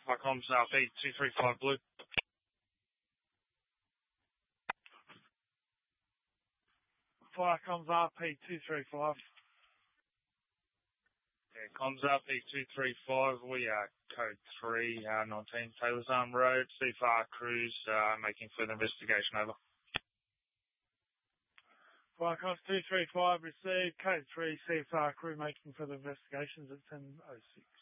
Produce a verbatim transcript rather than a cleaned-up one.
Viacom South eight two three five Blue. Viacom's R P two three five. Yeah, comms R P two three five, we are code three, uh, nineteen Taylor's Arm Road, C F R Cruise, uh, making further investigation, over. Viacom's two three five received, code three, C F R crew making further investigations at ten oh six.